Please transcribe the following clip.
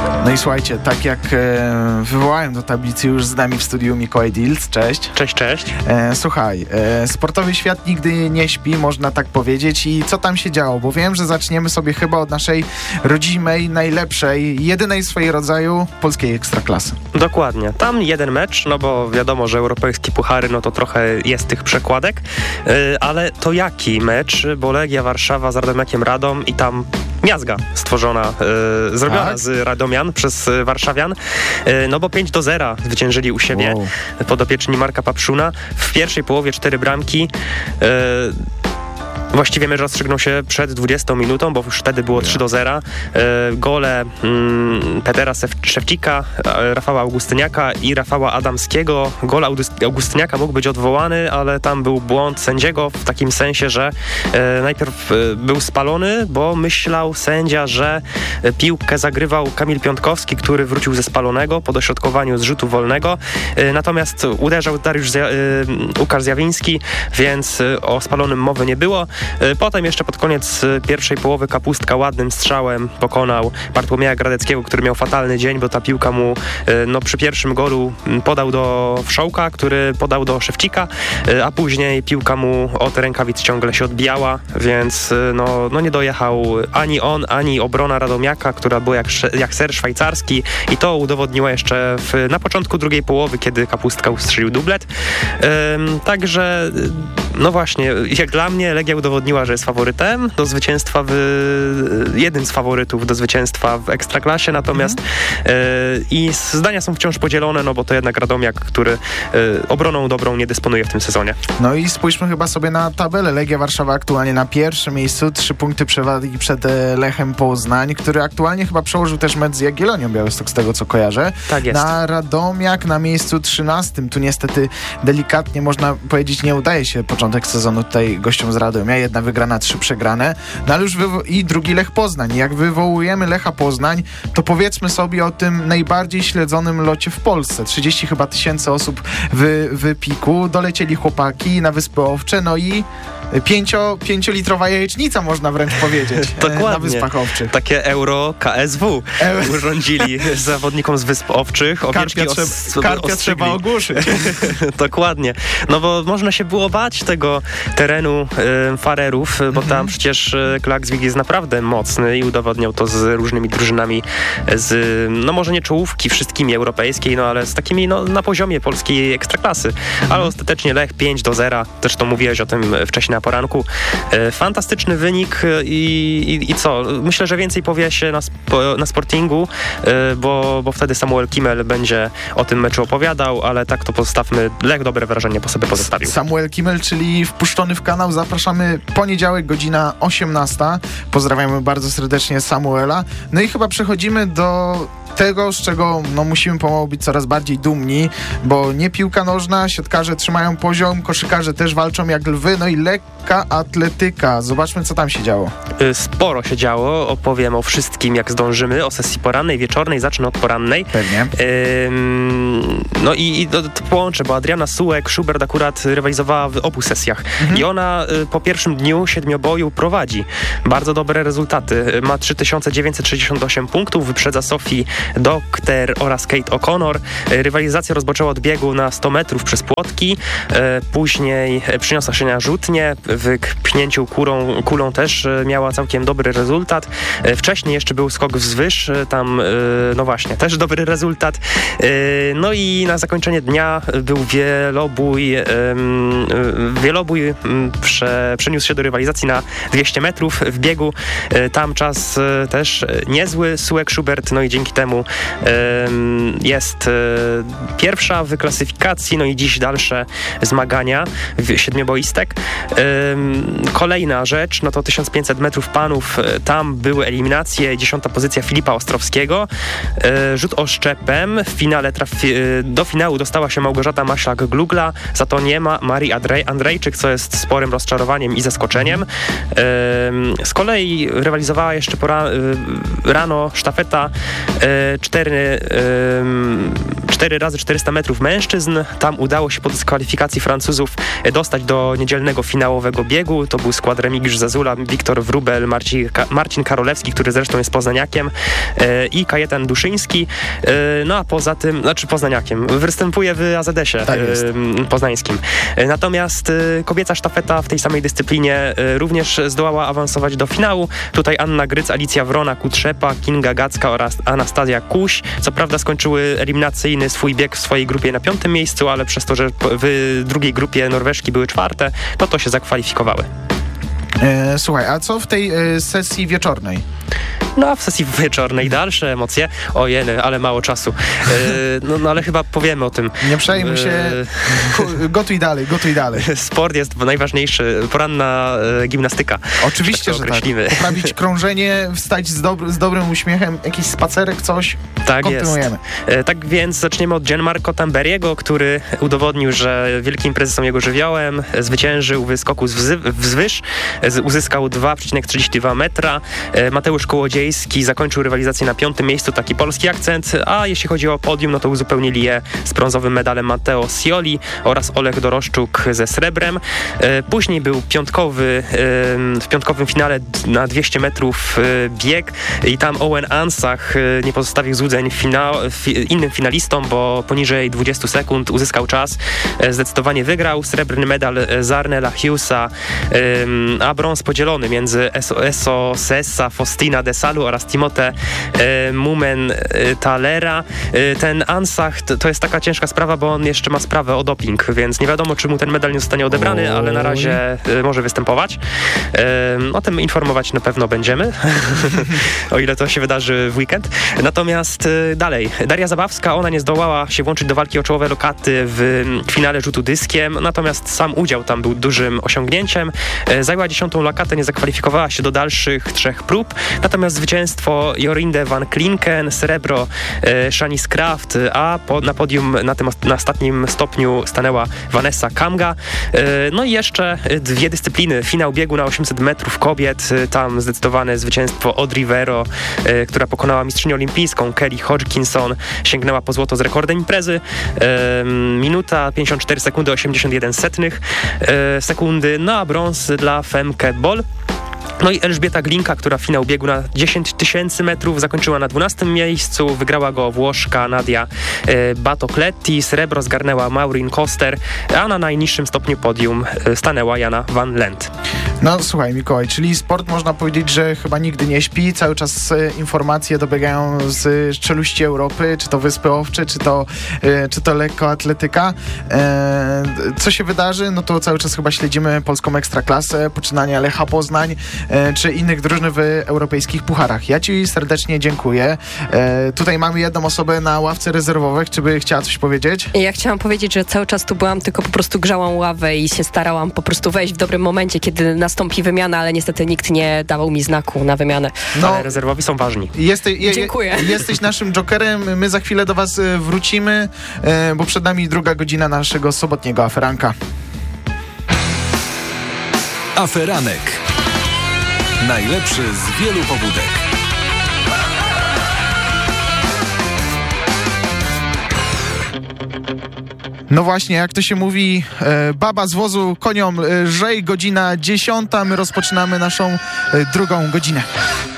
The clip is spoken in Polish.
No i słuchajcie, tak jak wywołałem do tablicy już z nami w studiu Mikołaj Dilc. Cześć. Cześć. Słuchaj, sportowy świat nigdy nie śpi, można tak powiedzieć. I co tam się działo? Bo wiem, że zaczniemy sobie chyba od naszej rodzimej, najlepszej, jedynej w swojej rodzaju polskiej ekstraklasy. Dokładnie. Tam jeden mecz, no bo wiadomo, że europejskie puchary, no to trochę jest tych przekładek. Ale to jaki mecz? Bo Legia Warszawa z Radomiakiem Radom i tam miazga stworzona, zrobiona tak? Z Radomian przez warszawian, no bo 5-0 zwyciężyli u siebie podopieczni Marka Papszuna. W pierwszej połowie 4 bramki. Właściwie mecz rozstrzygnął się przed 20 minutą, bo już wtedy było 3-0. Gole Petera Szewcika, Rafała Augustyniaka i Rafała Adamskiego. Gol Augustyniaka mógł być odwołany, ale tam był błąd sędziego w takim sensie, że najpierw był spalony, bo myślał sędzia, że piłkę zagrywał Kamil Piątkowski, który wrócił ze spalonego po dośrodkowaniu z rzutu wolnego. Natomiast uderzał Łukasz Zjawiński, więc o spalonym mowy nie było. Potem jeszcze pod koniec pierwszej połowy Kapustka ładnym strzałem pokonał Bartłomieja Gradeckiego, który miał fatalny dzień, bo ta piłka mu przy pierwszym golu podał do Wszołka, który podał do Szewcika, a później piłka mu od rękawic ciągle się odbijała, więc no nie dojechał ani on, ani obrona Radomiaka, która była jak ser szwajcarski, i to udowodniła jeszcze na początku drugiej połowy, kiedy Kapustka ustrzelił dublet. Także no właśnie, jak dla mnie Legia udowodniła, że jest faworytem do zwycięstwa, jednym z faworytów do zwycięstwa w Ekstraklasie, natomiast i zdania są wciąż podzielone, no bo to jednak Radomiak, który obroną dobrą nie dysponuje w tym sezonie. No i spójrzmy chyba sobie na tabelę. Legia Warszawa aktualnie na pierwszym miejscu, 3 punkty przewagi przed Lechem Poznań, który aktualnie chyba przełożył też mecz z Jagiellonią Białystok, z tego co kojarzę. Tak jest. Na Radomiak na miejscu 13. Tu niestety delikatnie można powiedzieć nie udaje się początek sezonu tutaj gościom z Radomia. 1 wygrana, 3 przegrane. No ale już i drugi Lech Poznań. Jak wywołujemy Lecha Poznań, to powiedzmy sobie o tym najbardziej śledzonym locie w Polsce. 30 chyba tysięcy osób w piku. Dolecieli chłopaki na Wyspy Owcze, no i 5-litrowa jajecznica, można wręcz powiedzieć. Dokładnie. Na Wyspach Owczych. Takie Euro KSW urządzili zawodnikom z Wysp Owczych. Karpia trzeba ogłuszyć. Dokładnie. No bo można się było bać tego terenu farerów, bo tam przecież Klaksvik jest naprawdę mocny i udowodniał to z różnymi drużynami no może nie czołówki wszystkimi europejskiej, no ale z takimi na poziomie polskiej ekstraklasy. Ale ostatecznie Lech 5-0, też to mówiłeś o tym wcześniej na poranku. Fantastyczny wynik i co? Myślę, że więcej powie się na Sportingu, bo wtedy Samuel Kimmel będzie o tym meczu opowiadał, ale tak to pozostawmy. Lech dobre wrażenie po sobie pozostawił. Samuel Kimmel, czyli wpuszczony w kanał. Zapraszamy poniedziałek, godzina 18. Pozdrawiamy bardzo serdecznie Samuela. No i chyba przechodzimy do tego, z czego musimy pomału być coraz bardziej dumni, bo nie piłka nożna, siatkarze trzymają poziom, koszykarze też walczą jak lwy, no i lekka atletyka. Zobaczmy, co tam się działo. Sporo się działo, opowiem o wszystkim, jak zdążymy, o sesji porannej, wieczornej, zacznę od porannej. Pewnie. No i to połączę, bo Adriana Sułek-Schubert akurat rywalizowała w obu sesjach i ona po pierwszym dniu 7-boju prowadzi. Bardzo dobre rezultaty. Ma 3968 punktów, wyprzedza Sofii Dokter oraz Kate O'Connor. Rywalizacja rozpoczęła od biegu na 100 metrów przez płotki, później przyniosła się na rzutnie, w pchnięciu kulą też miała całkiem dobry rezultat. Wcześniej jeszcze był skok wzwyż, tam no właśnie, też dobry rezultat. No i na zakończenie dnia był wielobój przeniósł się do rywalizacji na 200 metrów w biegu. Tam czas też niezły, Sułek-Schubert, no i dzięki temu jest pierwsza w klasyfikacji, no i dziś dalsze zmagania 7-boistek. Kolejna rzecz, no to 1500 metrów panów, tam były eliminacje, 10. pozycja Filipa Ostrowskiego, rzut oszczepem, w finale do finału dostała się Małgorzata Maślak-Glugla, za to nie ma Marii Andrejczyk, co jest sporym rozczarowaniem i zaskoczeniem. Z kolei rywalizowała jeszcze rano sztafeta 4 4 razy 400 metrów mężczyzn. Tam udało się po dyskwalifikacji Francuzów dostać do niedzielnego finałowego biegu. To był skład Remigiusz Zazula, Wiktor Wróbel, Marcin Karolewski, który zresztą jest poznaniakiem, i Kajetan Duszyński. No a poza tym, poznaniakiem, występuje w AZS-ie poznańskim. Natomiast kobieca sztafeta w tej samej dyscyplinie również zdołała awansować do finału. Tutaj Anna Gryc, Alicja Wrona-Kutrzepa, Kinga Gacka oraz Anastazja Kuś. Co prawda skończyły eliminacyjny swój bieg w swojej grupie na 5. miejscu, ale przez to, że w drugiej grupie Norweżki były 4, to się zakwalifikowały. Słuchaj, a co w tej sesji wieczornej? No a w sesji wieczornej dalsze emocje. Ojej, ale mało czasu. No ale chyba powiemy o tym. Nie przejmuj się. Gotuj dalej. Sport jest najważniejszy. Poranna gimnastyka. Oczywiście, że tak. Poprawić krążenie, wstać z dobrym uśmiechem, jakiś spacerek, coś. Tak kontynuujemy. Jest. Tak więc zaczniemy od Gianmarco Tamberiego, który udowodnił, że wielkie imprezy są jego żywiołem. Zwyciężył w skoku wzwyż. Uzyskał 2,32 metra. Mateusz Kołodziejski zakończył rywalizację na 5. miejscu, taki polski akcent, a jeśli chodzi o podium, no to uzupełnili je z brązowym medalem Matteo Scioli oraz Olech Doroszczuk ze srebrem. Później był w piątkowym finale na 200 metrów bieg i tam Owen Ansach nie pozostawił złudzeń innym finalistom, bo poniżej 20 sekund uzyskał czas. Zdecydowanie wygrał. Srebrny medal Zarnela Hughesa, a brąz podzielony między Eso Sessa, Faustina Desalu oraz Timote Mumen-Talera. Ten Ansach to jest taka ciężka sprawa, bo on jeszcze ma sprawę o doping, więc nie wiadomo, czy mu ten medal nie zostanie odebrany, ale na razie może występować. O tym informować na pewno będziemy, o ile to się wydarzy w weekend. Natomiast dalej, Daria Zabawska, ona nie zdołała się włączyć do walki o czołowe lokaty w finale rzutu dyskiem, natomiast sam udział tam był dużym osiągnięciem. Zajęła 10. lokatę, nie zakwalifikowała się do dalszych 3 prób, natomiast zwycięstwo Jorinde van Klinken, srebro Shanice Kraft, a na podium na ostatnim stopniu stanęła Vanessa Kamga. No i jeszcze 2 dyscypliny. Finał biegu na 800 metrów kobiet, tam zdecydowane zwycięstwo Audrey Vero, która pokonała mistrzynię olimpijską Kelly Hodgkinson, sięgnęła po złoto z rekordem imprezy. Minuta 54 sekundy 81 sekundy, no a brąz dla Femke Bol. No i Elżbieta Glinka, która finał biegu na 10 000 metrów zakończyła na 12. miejscu. Wygrała go Włoszka Nadia Batocletti. Srebro zgarnęła Maureen Koster, a na najniższym stopniu podium stanęła Jana Van Lent. No słuchaj, Mikołaj, czyli sport można powiedzieć, że chyba nigdy nie śpi. Cały czas informacje dobiegają z czeluści Europy, czy to Wyspy Owcze, czy to lekkoatletyka. Co się wydarzy? No to cały czas chyba śledzimy polską ekstraklasę, poczynania Lecha Poznań, czy innych drużyn w europejskich pucharach. Ja Ci serdecznie dziękuję. Tutaj mamy jedną osobę na ławce rezerwowych. Czy by chciała coś powiedzieć? Ja chciałam powiedzieć, że cały czas tu byłam, tylko po prostu grzałam ławę i się starałam po prostu wejść w dobrym momencie, kiedy nastąpi wymiana, ale niestety nikt nie dawał mi znaku na wymianę. No, ale rezerwowi są ważni. Dziękuję. Jesteś naszym jokerem. My za chwilę do Was wrócimy, bo przed nami 2. godzina naszego sobotniego aferanka. Aferanek. Najlepszy z wielu pobudek. No właśnie, jak to się mówi, baba z wozu koniom lżej, godzina 10. My rozpoczynamy naszą 2. godzinę.